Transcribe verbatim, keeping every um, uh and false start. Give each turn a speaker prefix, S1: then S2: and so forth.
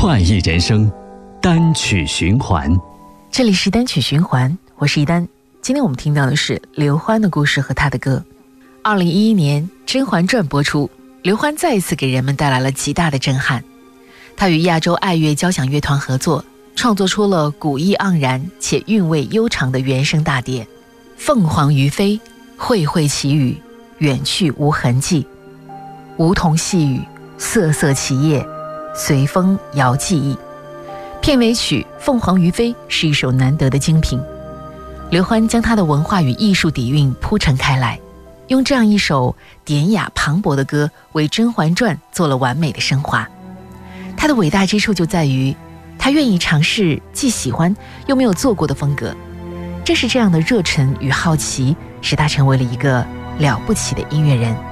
S1: 快意人生，单曲循环。
S2: 这里是单曲循环，我是一丹。今天我们听到的是刘欢的故事和他的歌。二零一一年《甄嬛传》播出，刘欢再一次给人们带来了极大的震撼。他与亚洲爱乐交响乐团合作，创作出了古意盎然且韵味悠长的原声大碟《凤凰于飞》，卉卉其语，远去无痕迹，梧桐细雨，瑟瑟其叶，随风摇记忆。片尾曲《凤凰于飞》是一首难得的精品。刘欢将他的文化与艺术底蕴铺陈开来，用这样一首典雅磅礴的歌为《甄嬛传》做了完美的升华。他的伟大之处就在于，他愿意尝试既喜欢又没有做过的风格。正是这样的热忱与好奇，使他成为了一个了不起的音乐人。